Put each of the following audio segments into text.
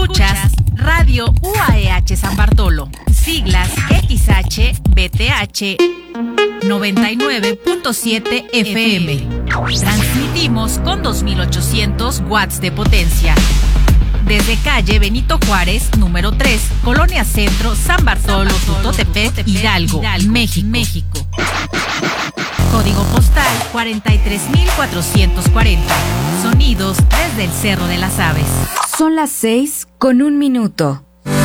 Escuchas Radio UAEH San Bartolo, siglas XHBTH 99.7 FM. Transmitimos con 2800 watts de potencia. Desde calle Benito Juárez, número 3, Colonia Centro, San Bartolo, Tutotepec, Hidalgo, México. Código postal 43440. Sonidos desde el Cerro de las Aves. Son las 6:01.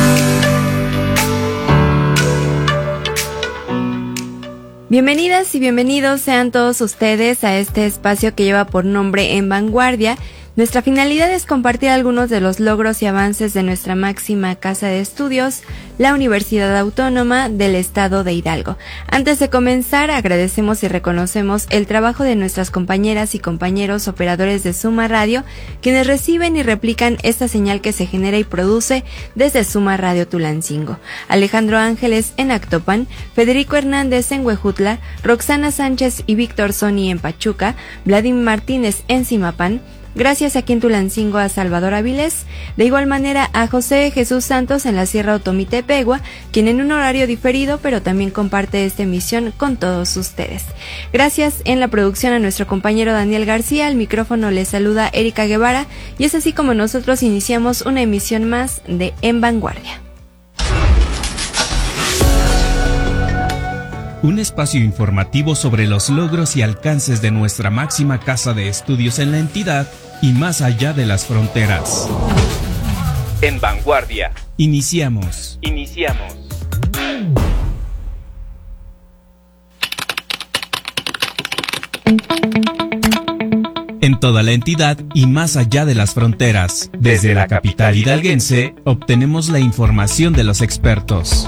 Bienvenidas y bienvenidos sean todos ustedes a este espacio que lleva por nombre En Vanguardia. Nuestra finalidad es compartir algunos de los logros y avances de nuestra máxima casa de estudios, la Universidad Autónoma del Estado de Hidalgo. Antes de comenzar, agradecemos y reconocemos el trabajo de nuestras compañeras y compañeros operadores de Suma Radio, quienes reciben y replican esta señal que se genera y produce desde Suma Radio Tulancingo. Alejandro Ángeles en Actopan, Federico Hernández en Huejutla, Roxana Sánchez y Víctor Soni en Pachuca, Vladimir Martínez en Zimapán. Gracias aquí en Tulancingo a Salvador Avilés, de igual manera a José Jesús Santos en la Sierra Otomitepegua, quien en un horario diferido pero también comparte esta emisión con todos ustedes. Gracias en la producción a nuestro compañero Daniel García, al micrófono les saluda Erika Guevara y es así como nosotros iniciamos una emisión más de En Vanguardia. Un espacio informativo sobre los logros y alcances de nuestra máxima casa de estudios en la entidad y más allá de las fronteras. En Vanguardia. Iniciamos. En toda la entidad y más allá de las fronteras. Desde la capital hidalguense, obtenemos la información de los expertos.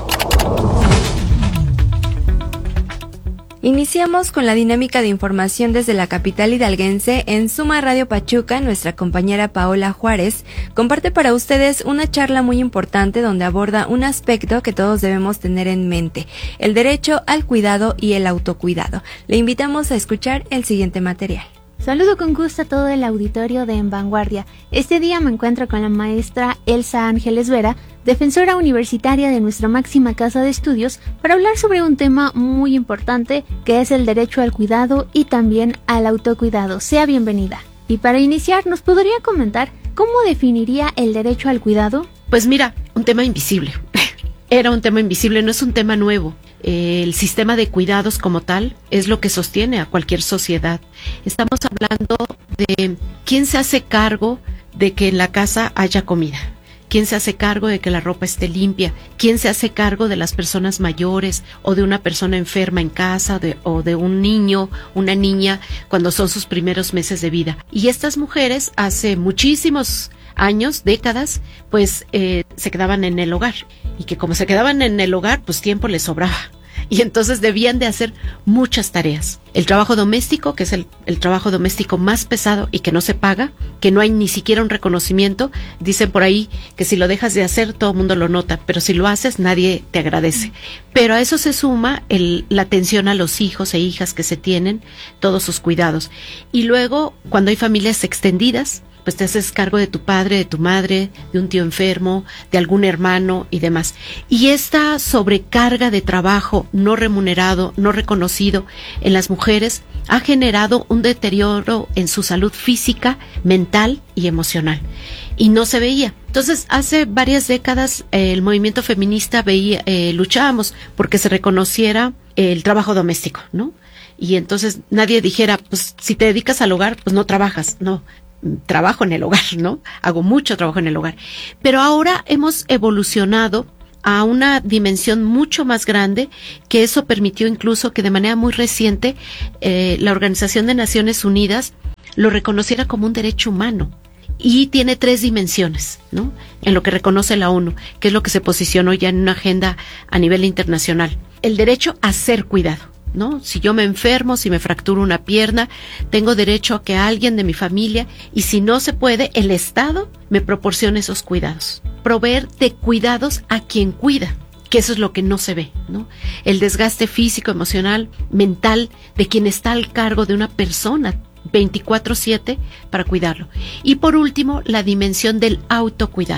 Iniciamos con la dinámica de información desde la capital hidalguense. En Suma Radio Pachuca, nuestra compañera Paola Juárez comparte para ustedes una charla muy importante donde aborda un aspecto que todos debemos tener en mente: el derecho al cuidado y el autocuidado. Le invitamos a escuchar el siguiente material. Saludo con gusto a todo el auditorio de En Vanguardia. Este día me encuentro con la maestra Elsa Ángeles Vera, defensora universitaria de nuestra máxima casa de estudios, para hablar sobre un tema muy importante que es el derecho al cuidado y también al autocuidado. Sea bienvenida. Y para iniciar, ¿nos podría comentar cómo definiría el derecho al cuidado? Pues mira, un tema invisible. Era un tema invisible, no es un tema nuevo. El sistema de cuidados como tal es lo que sostiene a cualquier sociedad. Estamos hablando de quién se hace cargo de que en la casa haya comida, quién se hace cargo de que la ropa esté limpia, quién se hace cargo de las personas mayores o de una persona enferma en casa o de un niño, una niña cuando son sus primeros meses de vida. Y estas mujeres hace muchísimos años, décadas, pues se quedaban en el hogar, y que como se quedaban en el hogar, pues tiempo les sobraba, y entonces debían de hacer muchas tareas. El trabajo doméstico, que es el trabajo doméstico más pesado y que no se paga, que no hay ni siquiera un reconocimiento. Dicen por ahí que si lo dejas de hacer todo el mundo lo nota, pero si lo haces nadie te agradece. Pero a eso se suma la atención a los hijos e hijas que se tienen, todos sus cuidados. Y luego, cuando hay familias extendidas, pues te haces cargo de tu padre, de tu madre, de un tío enfermo, de algún hermano y demás. Y esta sobrecarga de trabajo no remunerado, no reconocido en las mujeres ha generado un deterioro en su salud física, mental y emocional. Y no se veía. Entonces, hace varias décadas el movimiento feminista luchábamos porque se reconociera el trabajo doméstico, ¿no? Y entonces nadie dijera, pues si te dedicas al hogar, pues no trabajas, no. Trabajo en el hogar, ¿no? Hago mucho trabajo en el hogar. Pero ahora hemos evolucionado a una dimensión mucho más grande, que eso permitió incluso que de manera muy reciente la Organización de Naciones Unidas lo reconociera como un derecho humano. Y tiene 3 dimensiones, ¿no? En lo que reconoce la ONU, que es lo que se posicionó ya en una agenda a nivel internacional. El derecho a ser cuidado, ¿no? Si yo me enfermo, si me fracturo una pierna, tengo derecho a que alguien de mi familia, y si no se puede, el Estado me proporcione esos cuidados. Proveer de cuidados a quien cuida, que eso es lo que no se ve, ¿no? El desgaste físico, emocional, mental de quien está al cargo de una persona 24/7 para cuidarlo. Y por último, la dimensión del autocuidado,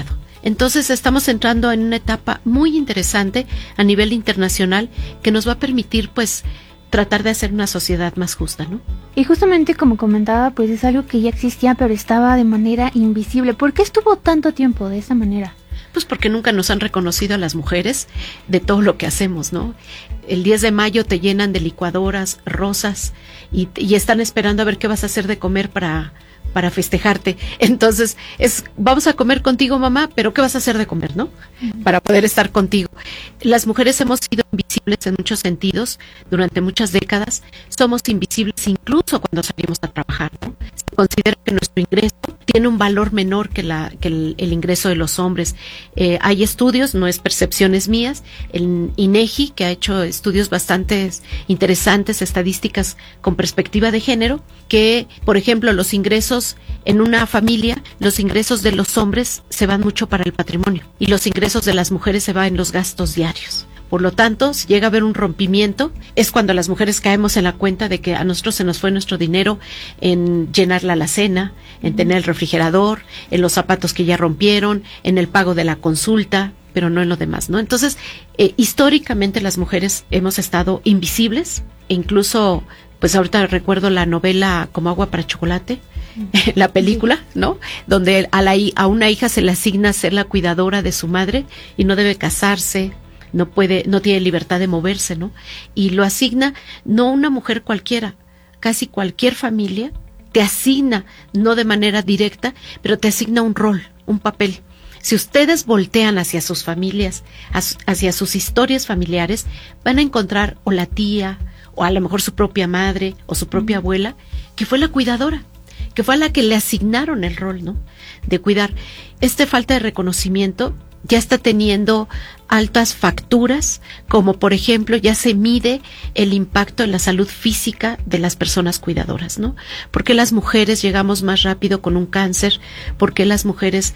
Entonces estamos entrando en una etapa muy interesante a nivel internacional que nos va a permitir pues tratar de hacer una sociedad más justa, ¿no? Y justamente como comentaba, pues es algo que ya existía, pero estaba de manera invisible. ¿Por qué estuvo tanto tiempo de esa manera? Pues porque nunca nos han reconocido a las mujeres de todo lo que hacemos, ¿no? El 10 de mayo te llenan de licuadoras, rosas y están esperando a ver qué vas a hacer de comer para festejarte. Entonces, vamos a comer contigo, mamá, pero ¿qué vas a hacer de comer, no? Para poder estar contigo. Las mujeres hemos sido invisibles en muchos sentidos durante muchas décadas. Somos invisibles incluso cuando salimos a trabajar, ¿no? Se considera que nuestro ingreso tiene un valor menor que el ingreso de los hombres. Hay estudios, no es percepciones mías, el INEGI, que ha hecho estudios bastante interesantes, estadísticas con perspectiva de género, que, por ejemplo, los ingresos en una familia, los ingresos de los hombres se van mucho para el patrimonio y los ingresos de las mujeres se van en los gastos diarios. Por lo tanto, si llega a haber un rompimiento, es cuando las mujeres caemos en la cuenta de que a nosotros se nos fue nuestro dinero en llenar la alacena, en tener el refrigerador, en los zapatos que ya rompieron, en el pago de la consulta, pero no en lo demás, ¿no? Entonces, históricamente las mujeres hemos estado invisibles, e incluso, pues ahorita recuerdo la novela Como agua para chocolate, la película, ¿no? Donde a una hija se le asigna ser la cuidadora de su madre y no debe casarse, no tiene libertad de moverse, ¿no? Y lo asigna no una mujer cualquiera, casi cualquier familia te asigna, no de manera directa, pero te asigna un rol, un papel. Si ustedes voltean hacia sus familias, hacia sus historias familiares, van a encontrar o la tía, o a lo mejor su propia madre, o su propia abuela, que fue la cuidadora, que fue a la que le asignaron el rol, ¿no? De cuidar. Falta de reconocimiento ya está teniendo altas facturas, como por ejemplo ya se mide el impacto en la salud física de las personas cuidadoras, ¿no? ¿Por qué las mujeres llegamos más rápido con un cáncer? ¿Por qué las mujeres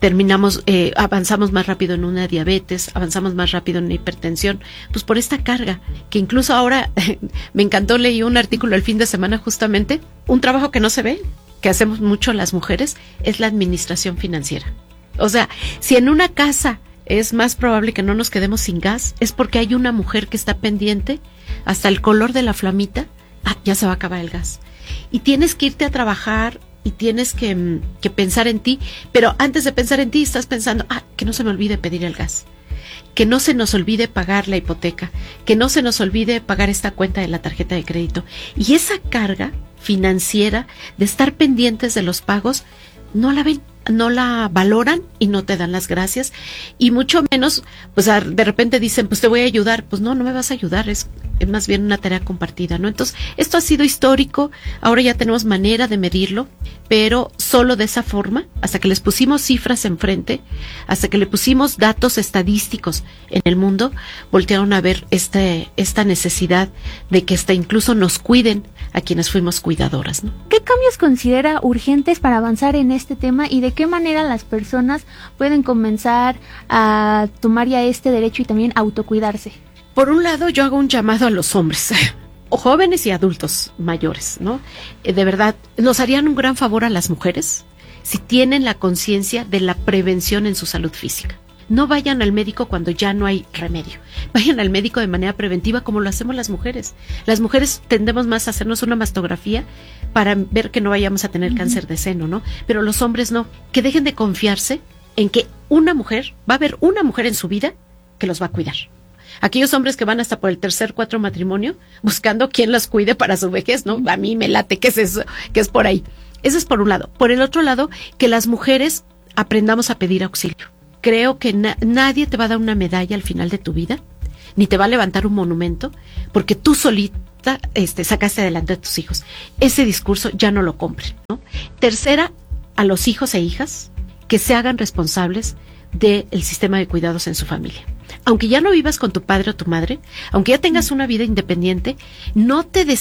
avanzamos más rápido en una diabetes, avanzamos más rápido en una hipertensión? Pues por esta carga, que incluso ahora me encantó, leí un artículo el fin de semana justamente, un trabajo que no se ve, que hacemos mucho las mujeres, es la administración financiera. O sea, si en una casa es más probable que no nos quedemos sin gas, es porque hay una mujer que está pendiente hasta el color de la flamita, ya se va a acabar el gas. Y tienes que irte a trabajar y tienes que pensar en ti, pero antes de pensar en ti estás pensando, que no se me olvide pedir el gas, que no se nos olvide pagar la hipoteca, que no se nos olvide pagar esta cuenta de la tarjeta de crédito. Y esa carga financiera de estar pendientes de los pagos, no la ven, no la valoran y no te dan las gracias, y mucho menos, pues de repente dicen, pues te voy a ayudar, pues no me vas a ayudar, es más bien una tarea compartida, ¿no? Entonces, esto ha sido histórico, ahora ya tenemos manera de medirlo, pero solo de esa forma, hasta que les pusimos cifras enfrente, hasta que le pusimos datos estadísticos en el mundo, voltearon a ver esta necesidad de que hasta incluso nos cuiden a quienes fuimos cuidadoras, ¿no? ¿Qué cambios considera urgentes para avanzar en este tema y de qué manera las personas pueden comenzar a tomar ya este derecho y también autocuidarse? Por un lado, yo hago un llamado a los hombres, o jóvenes y adultos mayores, ¿no? De verdad, nos harían un gran favor a las mujeres si tienen la conciencia de la prevención en su salud física. No vayan al médico cuando ya no hay remedio. Vayan al médico de manera preventiva como lo hacemos las mujeres. Las mujeres tendemos más a hacernos una mastografía para ver que no vayamos a tener cáncer de seno, ¿no? Pero los hombres no. Que dejen de confiarse en que va a haber una mujer en su vida que los va a cuidar. Aquellos hombres que van hasta por el 3, 4 matrimonio buscando quién los cuide para su vejez, ¿no? A mí me late que es eso, que es por ahí. Eso es por un lado. Por el otro lado, que las mujeres aprendamos a pedir auxilio. Creo que nadie te va a dar una medalla al final de tu vida, ni te va a levantar un monumento, porque tú solita sacaste adelante a tus hijos. Ese discurso ya no lo compren, ¿no? Tercera, a los hijos e hijas que se hagan responsables del sistema de cuidados en su familia. Aunque ya no vivas con tu padre o tu madre, aunque ya tengas una vida independiente, no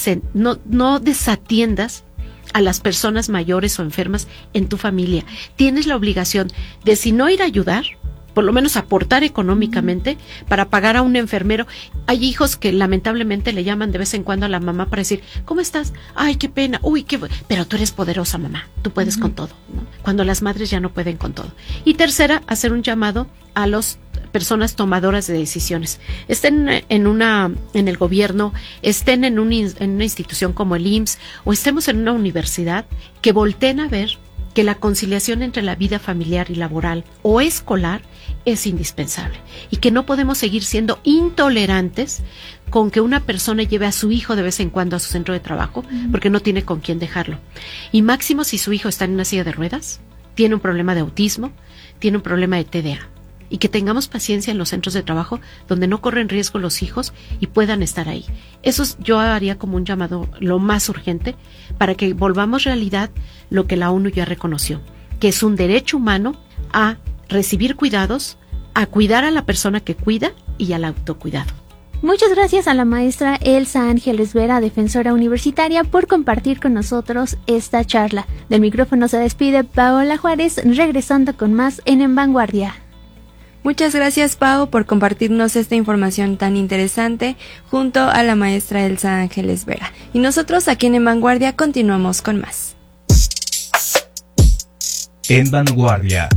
desatiendas a las personas mayores o enfermas en tu familia. Tienes la obligación de, si no ir a ayudar, por lo menos aportar económicamente para pagar a un enfermero. Hay hijos que lamentablemente le llaman de vez en cuando a la mamá para decir, ¿cómo estás? Ay, qué pena, pero tú eres poderosa, mamá, tú puedes con todo, ¿no? Cuando las madres ya no pueden con todo. Y tercera, hacer un llamado a las personas tomadoras de decisiones. Estén en el gobierno, estén en una institución como el IMSS o estemos en una universidad, que volteen a ver que la conciliación entre la vida familiar y laboral o escolar es indispensable y que no podemos seguir siendo intolerantes con que una persona lleve a su hijo de vez en cuando a su centro de trabajo porque no tiene con quién dejarlo. Y máximo si su hijo está en una silla de ruedas, tiene un problema de autismo, tiene un problema de TDA. Y que tengamos paciencia en los centros de trabajo donde no corren riesgo los hijos y puedan estar ahí. Eso yo haría como un llamado lo más urgente para que volvamos realidad lo que la ONU ya reconoció, que es un derecho humano a recibir cuidados, a cuidar a la persona que cuida y al autocuidado. Muchas gracias a la maestra Elsa Ángeles Vera, defensora universitaria, por compartir con nosotros esta charla. Del micrófono se despide Paola Juárez, regresando con más En Vanguardia. Muchas gracias, Pau, por compartirnos esta información tan interesante junto a la maestra Elsa Ángeles Vera. Y nosotros aquí en Vanguardia continuamos con más. En Vanguardia.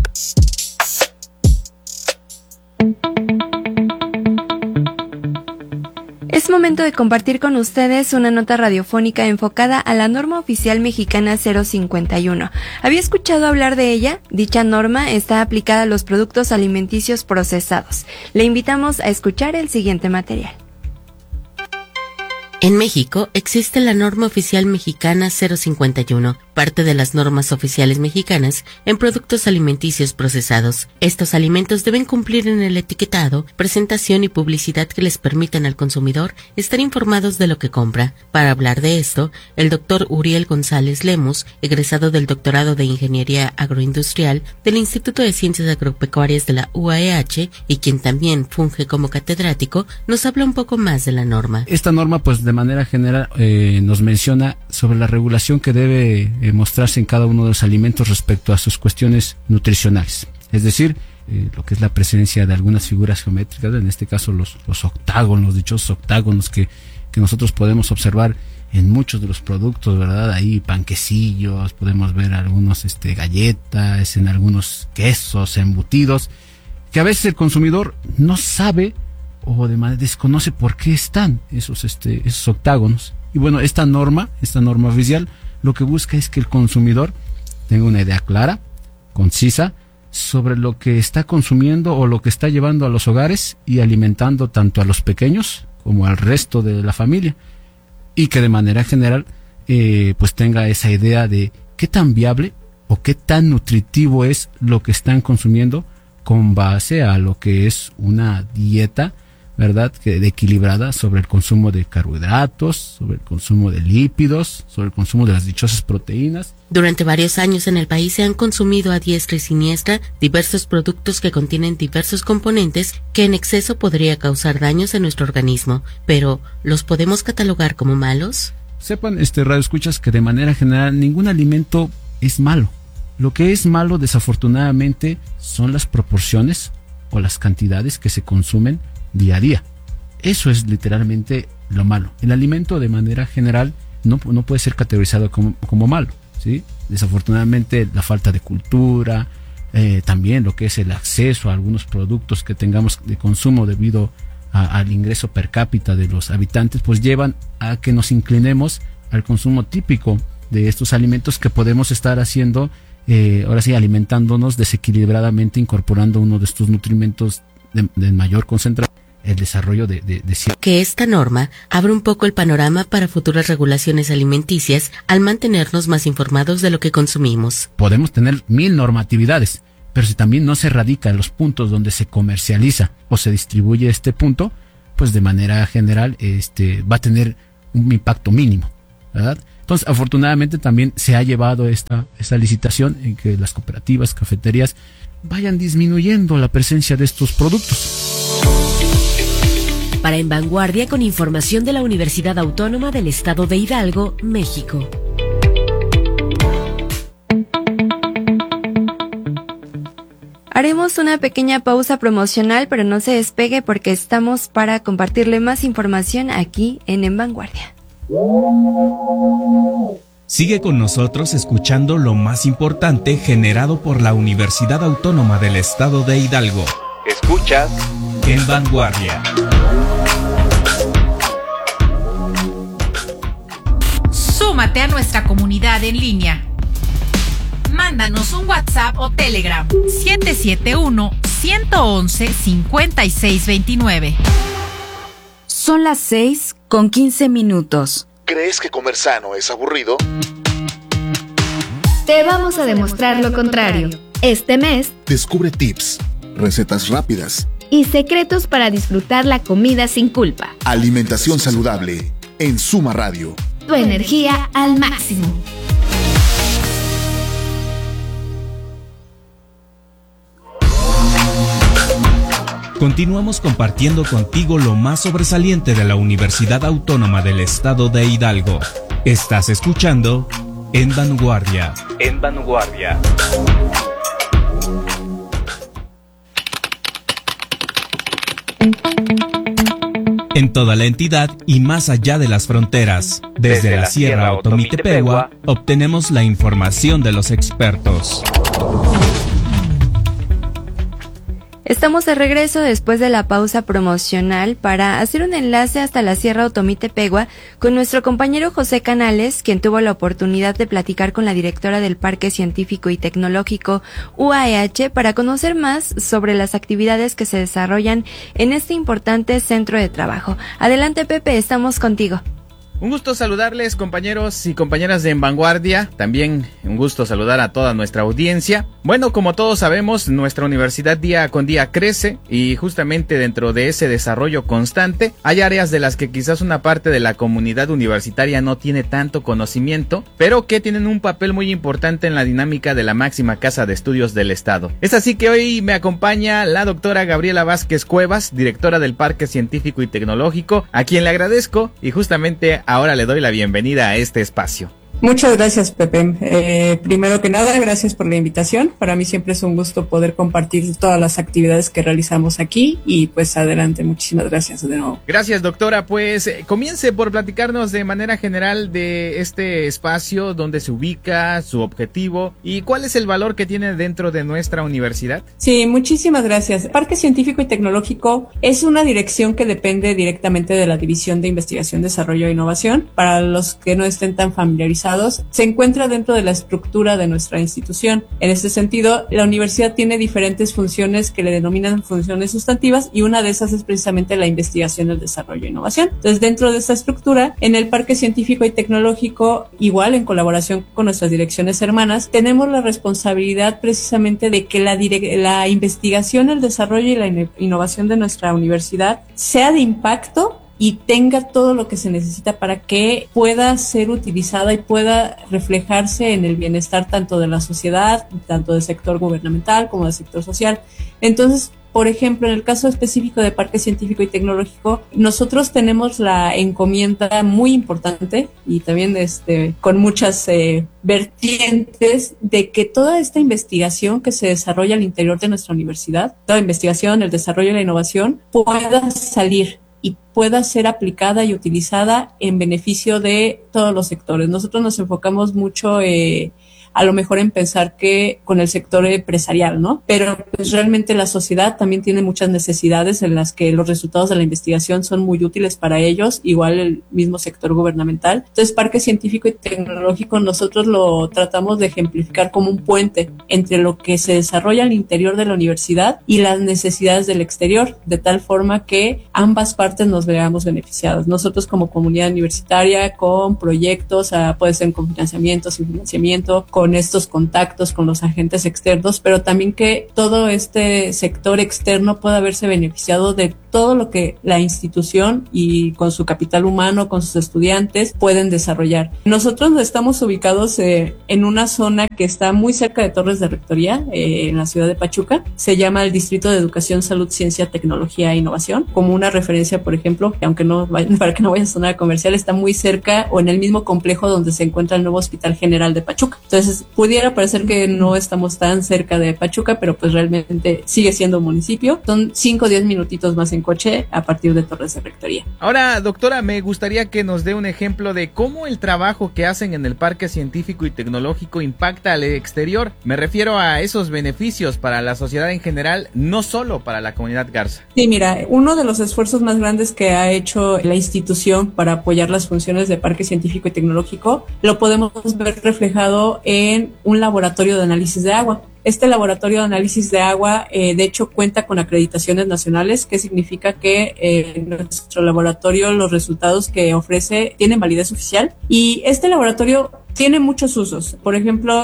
Es momento de compartir con ustedes una nota radiofónica enfocada a la norma oficial mexicana 051. ¿Había escuchado hablar de ella? Dicha norma está aplicada a los productos alimenticios procesados. Le invitamos a escuchar el siguiente material. En México existe la norma oficial mexicana 051, parte de las normas oficiales mexicanas en productos alimenticios procesados. Estos alimentos deben cumplir en el etiquetado, presentación y publicidad que les permitan al consumidor estar informados de lo que compra. Para hablar de esto, el doctor Uriel González Lemus, egresado del doctorado de Ingeniería Agroindustrial del Instituto de Ciencias Agropecuarias de la UAEH y quien también funge como catedrático, nos habla un poco más de la norma. Esta norma, pues de manera general, nos menciona sobre la regulación que debe mostrarse en cada uno de los alimentos respecto a sus cuestiones nutricionales. Es decir, lo que es la presencia de algunas figuras geométricas, en este caso los octágonos, los dichosos octágonos que nosotros podemos observar en muchos de los productos, ¿verdad? Ahí panquecillos, podemos ver algunos galletas, en algunos quesos, embutidos, que a veces el consumidor no sabe o de manera desconoce por qué están esos octágonos. Y bueno, esta norma oficial lo que busca es que el consumidor tenga una idea clara, concisa, sobre lo que está consumiendo o lo que está llevando a los hogares y alimentando tanto a los pequeños como al resto de la familia. Y que de manera general pues tenga esa idea de qué tan viable o qué tan nutritivo es lo que están consumiendo con base a lo que es una dieta, ¿verdad?, equilibrada sobre el consumo de carbohidratos, sobre el consumo de lípidos, sobre el consumo de las dichosas proteínas. Durante varios años en el país se han consumido a diestra y siniestra diversos productos que contienen diversos componentes que en exceso podría causar daños en nuestro organismo, pero ¿los podemos catalogar como malos? Sepan, radioescuchas, que de manera general ningún alimento es malo. Lo que es malo, desafortunadamente, son las proporciones o las cantidades que se consumen día a día. Eso es literalmente lo malo. El alimento de manera general no puede ser categorizado como malo, ¿sí? Desafortunadamente la falta de cultura, también lo que es el acceso a algunos productos que tengamos de consumo debido al ingreso per cápita de los habitantes, pues llevan a que nos inclinemos al consumo típico de estos alimentos que podemos estar haciendo, ahora sí, alimentándonos desequilibradamente, incorporando uno de estos nutrimentos de mayor concentración, el desarrollo de que esta norma abre un poco el panorama para futuras regulaciones alimenticias al mantenernos más informados de lo que consumimos. Podemos tener 1000 normatividades, pero si también no se radica en los puntos donde se comercializa o se distribuye este punto, pues de manera general va a tener un impacto mínimo, ¿verdad? Entonces, afortunadamente también se ha llevado esta licitación en que las cooperativas, cafeterías vayan disminuyendo la presencia de estos productos. Para En Vanguardia, con información de la Universidad Autónoma del Estado de Hidalgo, México. Haremos una pequeña pausa promocional, pero no se despegue porque estamos para compartirle más información aquí en Vanguardia. Sigue con nosotros escuchando lo más importante generado por la Universidad Autónoma del Estado de Hidalgo. Escuchas En Vanguardia. Súmate a nuestra comunidad en línea. Mándanos un WhatsApp o Telegram 771-111-5629. Son las 6:15. ¿Crees que comer sano es aburrido? Te vamos a demostrar lo contrario. Este mes, descubre tips, recetas rápidas y secretos para disfrutar la comida sin culpa. Alimentación saludable en Suma Radio. Tu energía al máximo. Continuamos compartiendo contigo lo más sobresaliente de la Universidad Autónoma del Estado de Hidalgo. Estás escuchando En Vanguardia. En Vanguardia. En toda la entidad y más allá de las fronteras, desde la Sierra Otomitepegua, obtenemos la información de los expertos. Estamos de regreso después de la pausa promocional para hacer un enlace hasta la Sierra Otomitepegua con nuestro compañero José Canales, quien tuvo la oportunidad de platicar con la directora del Parque Científico y Tecnológico UAEH para conocer más sobre las actividades que se desarrollan en este importante centro de trabajo. Adelante, Pepe, estamos contigo. Un gusto saludarles, compañeros y compañeras de En Vanguardia. También un gusto saludar a toda nuestra audiencia. Bueno, como todos sabemos, nuestra universidad día con día crece y justamente dentro de ese desarrollo constante hay áreas de las que quizás una parte de la comunidad universitaria no tiene tanto conocimiento, pero que tienen un papel muy importante en la dinámica de la máxima casa de estudios del Estado. Es así que hoy me acompaña la doctora Gabriela Vázquez Cuevas, directora del Parque Científico y Tecnológico, a quien le agradezco y justamente ahora le doy la bienvenida a este espacio. Muchas gracias, Pepe. Primero que nada, gracias por la invitación. Para mí siempre es un gusto poder compartir todas las actividades que realizamos aquí y pues adelante, muchísimas gracias de nuevo. Gracias, doctora. Pues comience por platicarnos de manera general de este espacio, dónde se ubica, su objetivo y cuál es el valor que tiene dentro de nuestra universidad. Sí, muchísimas gracias. Parque Científico y Tecnológico es una dirección que depende directamente de la División de Investigación, Desarrollo e Innovación. Para los que no estén tan familiarizados, se encuentra dentro de la estructura de nuestra institución. En este sentido, la universidad tiene diferentes funciones que le denominan funciones sustantivas y una de esas es precisamente la investigación, el desarrollo e innovación. Entonces, dentro de esta estructura, en el Parque Científico y Tecnológico, igual en colaboración con nuestras direcciones hermanas, tenemos la responsabilidad precisamente de que la investigación, el desarrollo y la innovación de nuestra universidad sea de impacto y tenga todo lo que se necesita para que pueda ser utilizada y pueda reflejarse en el bienestar tanto de la sociedad, tanto del sector gubernamental como del sector social. Entonces, por ejemplo, en el caso específico de Parque Científico y Tecnológico, nosotros tenemos la encomienda muy importante y también con muchas vertientes de que toda esta investigación que se desarrolla al interior de nuestra universidad, toda la investigación, el desarrollo y la innovación pueda salir y pueda ser aplicada y utilizada en beneficio de todos los sectores. Nosotros nos enfocamos mucho a lo mejor en pensar que con el sector empresarial, ¿no? Pero pues realmente la sociedad también tiene muchas necesidades en las que los resultados de la investigación son muy útiles para ellos, igual el mismo sector gubernamental. Entonces, Parque Científico y Tecnológico nosotros lo tratamos de ejemplificar como un puente entre lo que se desarrolla al interior de la universidad y las necesidades del exterior, de tal forma que ambas partes nos veamos beneficiadas. Nosotros como comunidad universitaria, con proyectos, puede ser con financiamiento, sin financiamiento, con estos contactos con los agentes externos, pero también que todo este sector externo pueda verse beneficiado de todo lo que la institución y con su capital humano, con sus estudiantes, pueden desarrollar. Nosotros estamos ubicados en una zona que está muy cerca de Torres de Rectoría, en la ciudad de Pachuca. Se llama el Distrito de Educación, Salud, Ciencia, Tecnología e Innovación. Como una referencia, por ejemplo, aunque para que no vaya a sonar comercial, está muy cerca o en el mismo complejo donde se encuentra el nuevo Hospital General de Pachuca. Entonces Entonces, pudiera parecer que no estamos tan cerca de Pachuca, pero pues realmente sigue siendo un municipio. Son 5 o 10 minutitos más en coche a partir de Torres de Rectoría. Ahora, doctora, me gustaría que nos dé un ejemplo de cómo el trabajo que hacen en el Parque Científico y Tecnológico impacta al exterior. Me refiero a esos beneficios para la sociedad en general, no solo para la comunidad garza. Sí, mira, uno de los esfuerzos más grandes que ha hecho la institución para apoyar las funciones de Parque Científico y Tecnológico lo podemos ver reflejado en un laboratorio de análisis de agua. Este laboratorio de análisis de agua, de hecho, cuenta con acreditaciones nacionales, que significa que nuestro laboratorio, los resultados que ofrece, tienen validez oficial. Y este laboratorio tiene muchos usos. Por ejemplo,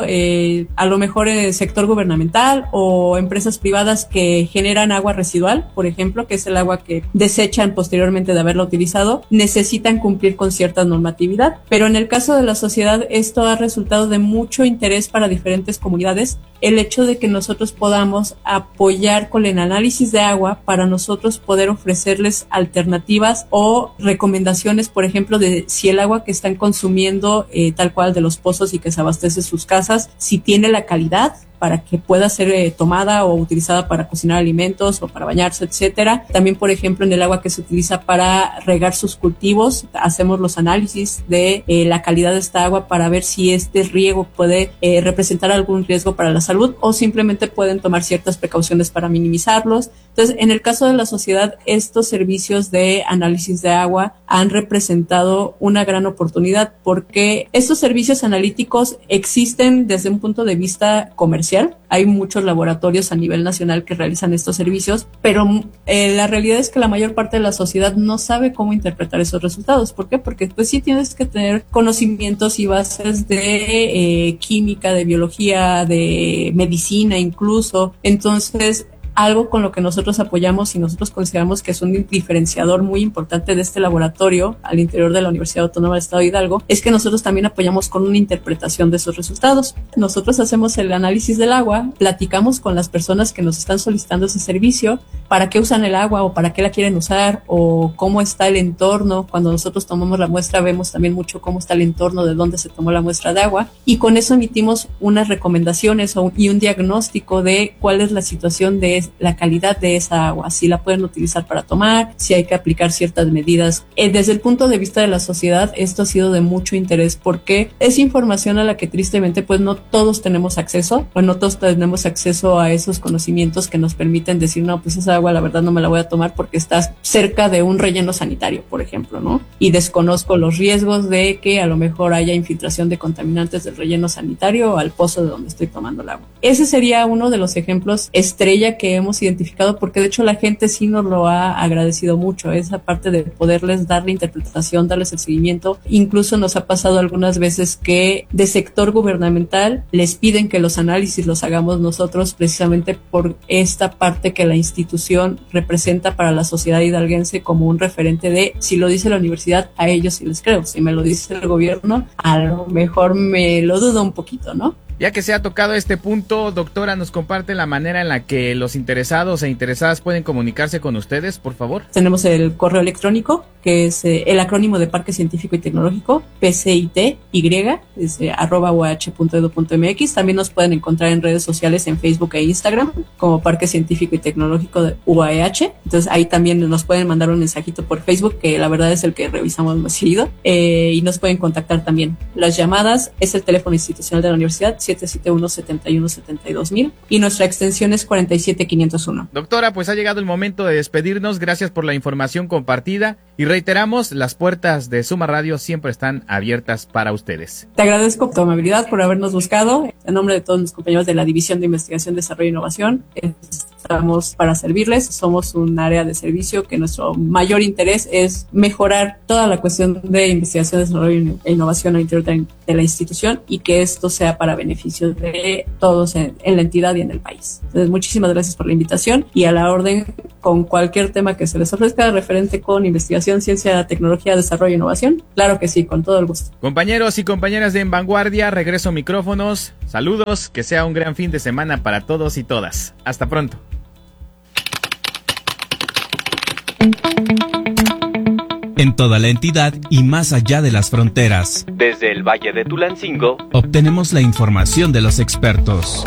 a lo mejor en el sector gubernamental o empresas privadas que generan agua residual, por ejemplo, que es el agua que desechan posteriormente de haberla utilizado, necesitan cumplir con cierta normatividad. Pero en el caso de la sociedad, esto ha resultado de mucho interés para diferentes comunidades, el hecho de que nosotros podamos apoyar con el análisis de agua para nosotros poder ofrecerles alternativas o recomendaciones, por ejemplo, de si el agua que están consumiendo tal cual de los pozos y que se abastece sus casas, si tiene la calidad para que pueda ser tomada o utilizada para cocinar alimentos o para bañarse, etcétera. También, por ejemplo, en el agua que se utiliza para regar sus cultivos, hacemos los análisis de la calidad de esta agua para ver si este riego puede representar algún riesgo para la salud o simplemente pueden tomar ciertas precauciones para minimizarlos. Entonces, en el caso de la sociedad, estos servicios de análisis de agua han representado una gran oportunidad porque estos servicios analíticos existen desde un punto de vista comercial. Hay muchos laboratorios a nivel nacional que realizan estos servicios, pero la realidad es que la mayor parte de la sociedad no sabe cómo interpretar esos resultados. ¿Por qué? Porque pues sí tienes que tener conocimientos y bases de química, de biología, de medicina incluso. Entonces, algo con lo que nosotros apoyamos y nosotros consideramos que es un diferenciador muy importante de este laboratorio al interior de la Universidad Autónoma del Estado de Hidalgo, es que nosotros también apoyamos con una interpretación de esos resultados. Nosotros hacemos el análisis del agua, platicamos con las personas que nos están solicitando ese servicio, para qué usan el agua o para qué la quieren usar o cómo está el entorno. Cuando nosotros tomamos la muestra vemos también mucho cómo está el entorno de dónde se tomó la muestra de agua y con eso emitimos unas recomendaciones y un diagnóstico de cuál es la situación de la calidad de esa agua, si la pueden utilizar para tomar, si hay que aplicar ciertas medidas. Desde el punto de vista de la sociedad, esto ha sido de mucho interés porque es información a la que tristemente pues no todos tenemos acceso o no todos tenemos acceso a esos conocimientos que nos permiten decir, no, pues esa agua la verdad no me la voy a tomar porque está cerca de un relleno sanitario, por ejemplo, ¿no? Y desconozco los riesgos de que a lo mejor haya infiltración de contaminantes del relleno sanitario al pozo de donde estoy tomando el agua. Ese sería uno de los ejemplos estrella que hemos identificado porque de hecho la gente sí nos lo ha agradecido mucho, esa parte de poderles dar la interpretación, darles el seguimiento. Incluso nos ha pasado algunas veces que de sector gubernamental les piden que los análisis los hagamos nosotros precisamente por esta parte que la institución representa para la sociedad hidalguense como un referente de si lo dice la universidad, a ellos sí les creo, si me lo dice el gobierno, a lo mejor me lo dudo un poquito, ¿no? Ya que se ha tocado este punto, doctora, ¿nos comparte la manera en la que los interesados e interesadas pueden comunicarse con ustedes, por favor? Tenemos el correo electrónico, que es el acrónimo de Parque Científico y Tecnológico, PCITY, es @uh.edu.mx. También nos pueden encontrar en redes sociales en Facebook e Instagram, como Parque Científico y Tecnológico de UAEH. Entonces ahí también nos pueden mandar un mensajito por Facebook, que la verdad es el que revisamos más seguido, y nos pueden contactar también. Las llamadas es el teléfono institucional de la universidad, 771-7172,000 y nuestra extensión es 47501. Doctora, pues ha llegado el momento de despedirnos. Gracias por la información compartida y reiteramos, las puertas de Suma Radio siempre están abiertas para ustedes. Te agradezco tu amabilidad por habernos buscado. En nombre de todos mis compañeros de la División de Investigación, Desarrollo e Innovación, estamos para servirles. Somos un área de servicio que nuestro mayor interés es mejorar toda la cuestión de investigación, desarrollo e innovación al interior de la institución y que esto sea para beneficio de todos en la entidad y en el país. Entonces, muchísimas gracias por la invitación y a la orden con cualquier tema que se les ofrezca referente con investigación, ciencia, tecnología, desarrollo e innovación. Claro que sí, con todo el gusto. Compañeros y compañeras de En Vanguardia, regreso micrófonos. Saludos, que sea un gran fin de semana para todos y todas. Hasta pronto. En toda la entidad y más allá de las fronteras. Desde el Valle de Tulancingo, obtenemos la información de los expertos.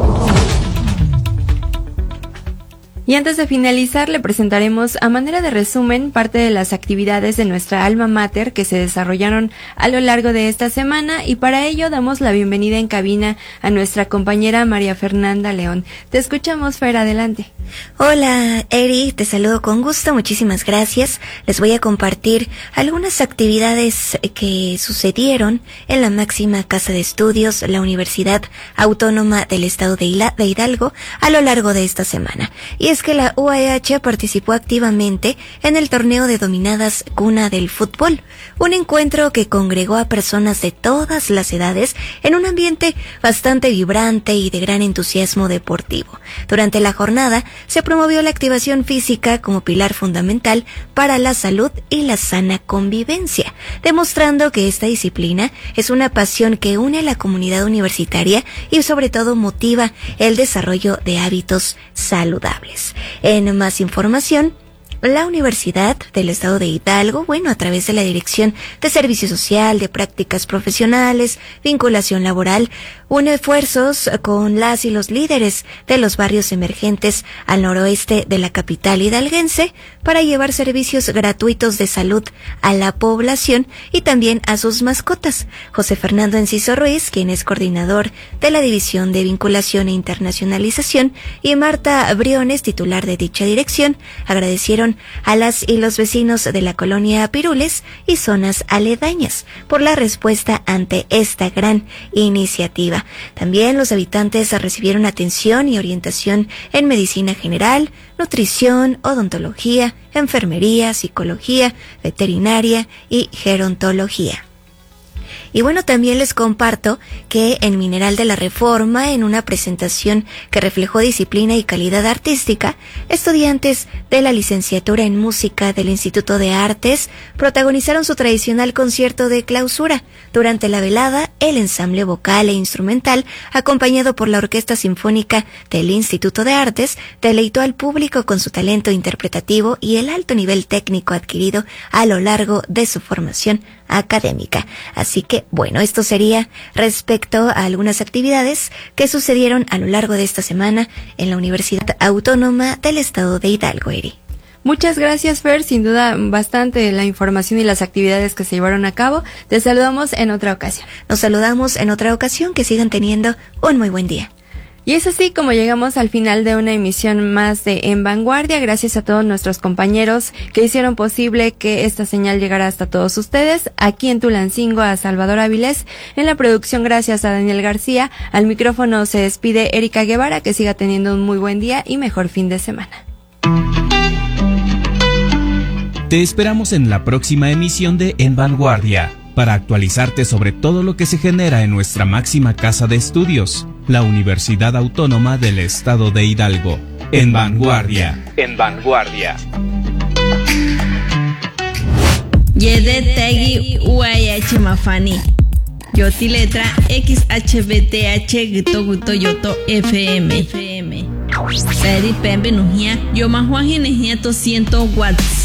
Y antes de finalizar, le presentaremos a manera de resumen parte de las actividades de nuestra alma mater que se desarrollaron a lo largo de esta semana, y para ello damos la bienvenida en cabina a nuestra compañera María Fernanda León. Te escuchamos, Fer, adelante. Hola, Eri, te saludo con gusto, muchísimas gracias. Les voy a compartir algunas actividades que sucedieron en la máxima casa de estudios, la Universidad Autónoma del Estado de Hidalgo, a lo largo de esta semana. Y es que la UAEH participó activamente en el torneo de dominadas Cuna del Fútbol, un encuentro que congregó a personas de todas las edades en un ambiente bastante vibrante y de gran entusiasmo deportivo. Durante la jornada se promovió la activación física como pilar fundamental para la salud y la sana convivencia, demostrando que esta disciplina es una pasión que une a la comunidad universitaria y sobre todo motiva el desarrollo de hábitos saludables. En más información, la Universidad del Estado de Hidalgo, a través de la Dirección de Servicio Social, de Prácticas Profesionales, Vinculación Laboral, une esfuerzos con las y los líderes de los barrios emergentes al noroeste de la capital hidalguense para llevar servicios gratuitos de salud a la población y también a sus mascotas. José Fernando Enciso Ruiz, quien es coordinador de la División de Vinculación e Internacionalización, y Marta Briones, titular de dicha dirección, agradecieron a las y los vecinos de la colonia Pirules y zonas aledañas por la respuesta ante esta gran iniciativa. También los habitantes recibieron atención y orientación en medicina general, nutrición, odontología, enfermería, psicología, veterinaria y gerontología. Y también les comparto que en Mineral de la Reforma, en una presentación que reflejó disciplina y calidad artística, estudiantes de la licenciatura en música del Instituto de Artes protagonizaron su tradicional concierto de clausura. Durante la velada, el ensamble vocal e instrumental, acompañado por la Orquesta Sinfónica del Instituto de Artes, deleitó al público con su talento interpretativo y el alto nivel técnico adquirido a lo largo de su formación académica. Así que, esto sería respecto a algunas actividades que sucedieron a lo largo de esta semana en la Universidad Autónoma del Estado de Hidalgo, Eri. Muchas gracias, Fer, sin duda bastante la información y las actividades que se llevaron a cabo. Te saludamos en otra ocasión. Nos saludamos en otra ocasión, que sigan teniendo un muy buen día. Y es así como llegamos al final de una emisión más de En Vanguardia. Gracias a todos nuestros compañeros que hicieron posible que esta señal llegara hasta todos ustedes. Aquí en Tulancingo, a Salvador Avilés. En la producción, gracias a Daniel García. Al micrófono se despide Erika Guevara. Que siga teniendo un muy buen día y mejor fin de semana. Te esperamos en la próxima emisión de En Vanguardia, para actualizarte sobre todo lo que se genera en nuestra máxima casa de estudios, la Universidad Autónoma del Estado de Hidalgo. En Vanguardia. En Vanguardia. Yedetegi UAH Mafani. Yoti letra XHBTH Gito Guto Yoto FM. Peri Pembe Nujia. Yo Mahuaji Nejia 200 watts.